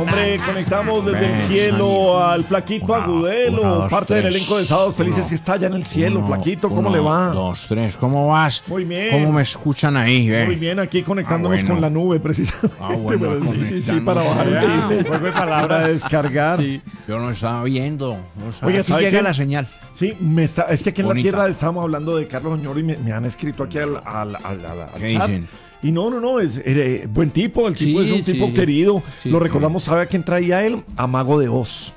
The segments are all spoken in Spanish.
Hombre, conectamos desde el cielo al Flaquito Agudelo, parte del elenco de Sábados Felices que está allá en el cielo. Flaquito, ¿cómo le va? 2, 3, ¿cómo vas? Muy bien. ¿Cómo me escuchan ahí? Muy bien, aquí conectándonos con la nube, precisamente. Bueno, sí, para bajar el chiste. Juego de palabras, descargar. Sí. Yo no estaba viendo. Oye, aquí ¿sabe llega qué? la señal. Sí, es que aquí en la Bonita. tierra estábamos hablando de Carlos Oñoro y me han escrito aquí al ¿Qué chat. dicen? Y no, es buen tipo, el tipo Sí, es un tipo sí. querido. Sí. Lo recordamos, ¿sabe a quién traía él? A Mago de Oz.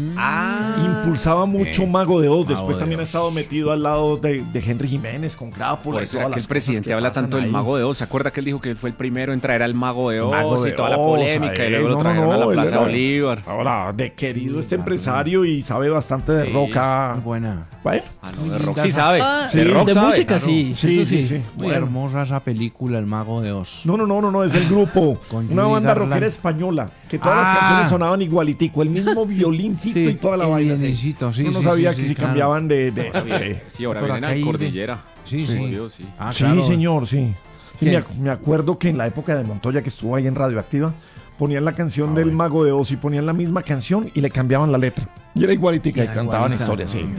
Impulsaba mucho Mago de Oz. Después de también ha Oz. estado metido al lado de Henry Jiménez con Crápula. Por y eso todas era que las el presidente cosas que habla pasan tanto del ahí. Mago de Oz. ¿Se acuerda que él dijo que él fue el primero en traer al Mago de Oz Mago y de toda la Oz, polémica? Y luego lo trajeron a la él Plaza era- Bolívar. Ahora, de querido este empresario y sabe bastante de Sí. roca. Muy buena. Bueno, Ah, no, de rock sí sabe. Sí, de rock de sabe. música Claro. sí. sí, eso sí. Muy Bueno. hermosa esa película, El Mago de Oz. No, es el grupo. Con Una Judy banda Garland. rockera española. Que todas las Ah. canciones sonaban igualitico. El mismo violincito Sí, y toda la el vaina. violincito, sí, Uno no sí, sabía sí, que sí, si claro. cambiaban de Sí, ahora Por vienen acá a hay de- Cordillera. Sí, sí. Obvio, sí. Ah, Sí, claro. señor, sí. Sí, ¿Quién? me acuerdo que en la época de Montoya, que estuvo ahí en Radioactiva, ponían la canción del Mago de Oz y ponían la misma canción y le cambiaban la letra. Y era igualitica y Era cantaban igualita. historias, sí.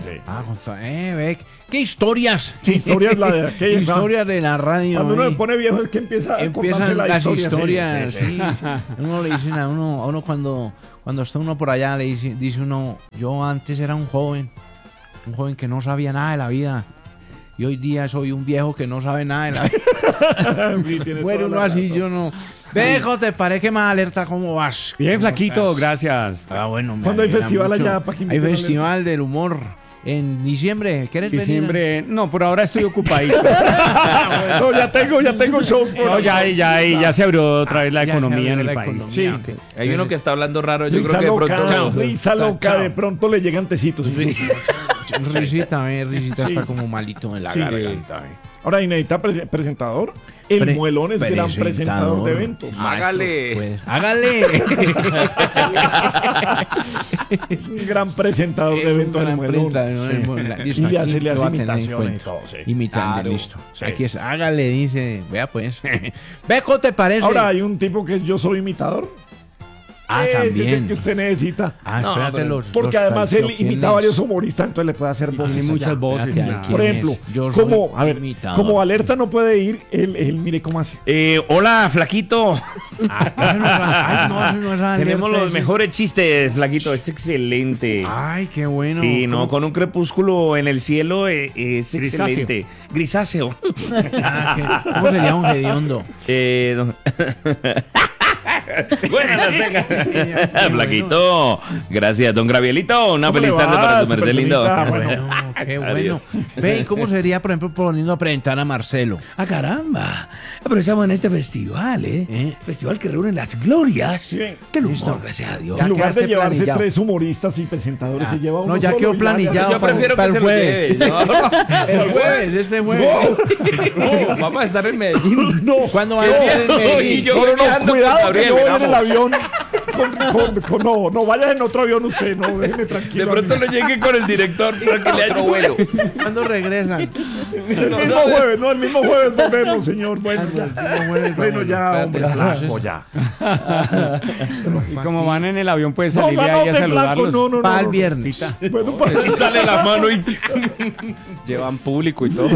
Ve, ¿qué historias? ¿Qué historia es la de aquella? Historias de la radio. Cuando uno ¿eh? se pone viejo es que empieza a contarse Empiezan la las historia. historias, Sí. sí. Uno le dicen a uno cuando está uno por allá, dice uno, yo antes era un joven que no sabía nada de la vida. Y hoy día soy un viejo que no sabe nada de la vida. Sí, tiene Bueno, toda uno la así, razón. yo no. Dejo, te parece que más alerta, ¿cómo vas? Bien, ¿Cómo flaquito, estás? gracias. Ah, bueno, me ¿Cuándo hay alegra festival mucho. allá, Paquín? Hay festival del humor en diciembre. ¿Quieres venir? Diciembre, no, por ahora estoy ocupadito. No, ya tengo shows por No, ahí. ya se abrió otra vez la Ya se economía en abrió el la país. economía, Sí. ok. Hay uno que está hablando raro. Yo Risa creo que de loca, pronto. risa loca, Chao. de pronto le llegan tecitos. Risita Sí. está como malito en la Sí. garganta. Ahora, y necesita presentador. El Muelón es gran presentador de eventos. Hágale. Pues, hágale. Es un gran presentador de eventos el Muelón. Sí. Y hace las imitaciones y todo, sí. Imitando, Claro. listo. Sí. Aquí es, hágale, dice. Vea pues. Ve, ¿cómo te parece? Ahora hay un tipo que es Yo Soy Imitador. Ah, Ese es el también. que usted necesita. Ah, No, espérate, pero- Porque además él imita a varios humoristas, entonces le puede hacer voces. Tiene muchas allá. voces. Espérate, claro. Por ejemplo, Yo soy como, a ver, imitador. como Alerta no puede ir, él mire cómo hace. Hola, Flaquito. Ay, no, ese no es Alerta, Tenemos los ese es- mejores chistes, Flaquito. Es excelente. Ay, qué bueno. Sí, no, ¿Cómo? con un crepúsculo en el cielo es Grisáceo. excelente. Grisáceo. ¿Cómo sería un hediondo? No. Buenas las tengas. Flaquito. Gracias, don Gravielito. Una ¿Cómo feliz le tarde va, para su merced lindo. Superfinita? Bueno, qué bueno. Adiós. Ve, ¿y cómo sería, por ejemplo, poniendo a presentar a Marcelo? ¡Ah, caramba! Aprovechamos en este festival, Festival que reúne las glorias Sí. del Listo. humor, gracias a Dios. Ya En lugar de quedaste llevarse planillado. 3 humoristas y presentadores, se lleva uno No, ya solo quedó y planillado Yo prefiero para que el se lo jueves. lleve. El jueves, este jueves. No, vamos a estar en Medellín. No, ¿Cuándo va a estar en Y Medellín? yo no, viajando con cuidado que Gabriel, no vaya en el vamos. avión. No vayas en otro avión usted, no, déjeme tranquilo. De pronto amigo. le llegue con el director para que le Otro ayude. vuelo. ¿Cuándo regresan? El mismo jueves volvemos, señor. Bueno, ya. Bueno, ya, hombre, flaco, ya. Y como van en el avión, puede No, salir ahí a anote, flaco, saludarlos. no. Para el viernes. Bueno, para Y sale la mano y Llevan público y todo.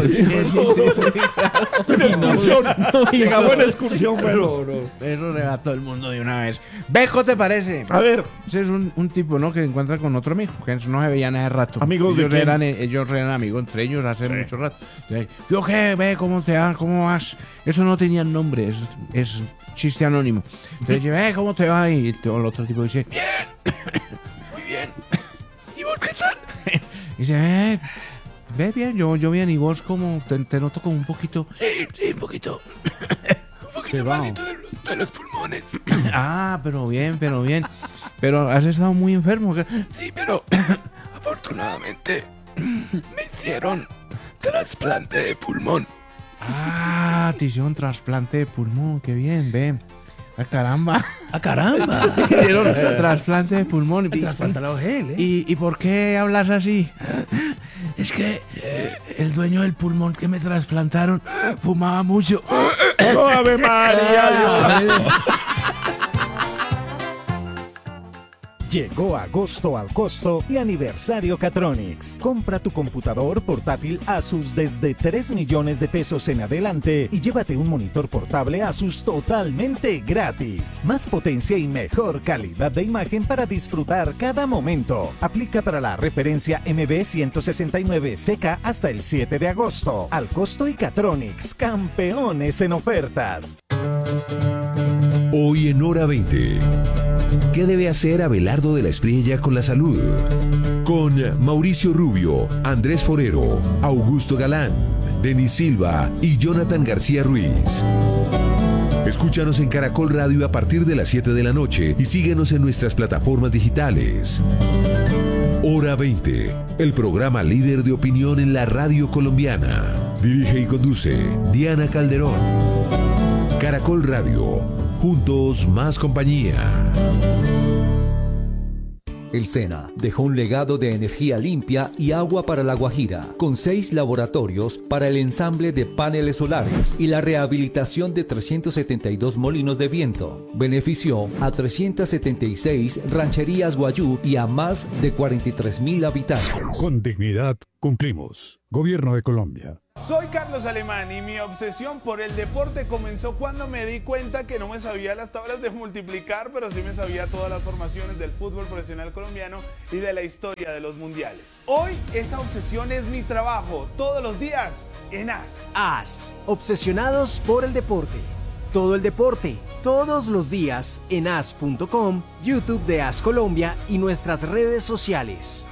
en excursión. Llegamos en excursión, pero. Eso le va a todo el mundo de una vez. Beco, ¿te parece? A ver, Ese es un tipo, ¿no? Que se encuentra con otro amigo, que no se veían hace rato. ¿Amigos de quién? ellos eran amigos entre ellos hace mucho rato. Entonces, ¿yo qué? Ve, ¿cómo te va? ¿Cómo vas? Eso no tenía nombre, es chiste anónimo. Entonces, dice, ve, ¿cómo te va? Y el otro tipo dice, bien, muy bien. ¿Y vos qué tal? Y dice, ve bien, yo bien. ¿Y vos cómo? Te noto como un poquito... Sí, un poquito... un poquito malito de los pulmones. Ah, pero bien. Pero has estado muy enfermo. Sí, pero afortunadamente me hicieron trasplante de pulmón. Ah, te hicieron trasplante de pulmón, qué bien, ve. ¡Ah, caramba! ¡Ah, caramba! Te hicieron trasplante de pulmón. Trasplantado gel, ¿Y por qué hablas así? Es que el dueño del pulmón que me trasplantaron fumaba mucho. Ave María, Dios. Llegó agosto al costo y aniversario Catronics. Compra tu computador portátil Asus desde 3 millones de pesos en adelante y llévate un monitor portable Asus totalmente gratis. Más potencia y mejor calidad de imagen para disfrutar cada momento. Aplica para la referencia MB169CK hasta el 7 de agosto. Al costo y Catronics, campeones en ofertas. Hoy en Hora 20. ¿Qué debe hacer Abelardo de la Espriella con la salud? Con Mauricio Rubio, Andrés Forero, Augusto Galán, Denis Silva y Jonathan García Ruiz. Escúchanos en Caracol Radio a partir de las 7 de la noche y síguenos en nuestras plataformas digitales. Hora 20, el programa líder de opinión en la radio colombiana. Dirige y conduce Diana Calderón. Caracol Radio, juntos más compañía. El SENA dejó un legado de energía limpia y agua para La Guajira, con 6 laboratorios para el ensamble de paneles solares y la rehabilitación de 372 molinos de viento. Benefició a 376 rancherías guayú y a más de 43.000 habitantes. Con dignidad cumplimos. Gobierno de Colombia. Soy Carlos Alemán y mi obsesión por el deporte comenzó cuando me di cuenta que no me sabía las tablas de multiplicar, pero sí me sabía todas las formaciones del fútbol profesional colombiano y de la historia de los mundiales. Hoy esa obsesión es mi trabajo, todos los días en AS. AS, obsesionados por el deporte. Todo el deporte, todos los días en as.com, YouTube de AS Colombia y nuestras redes sociales.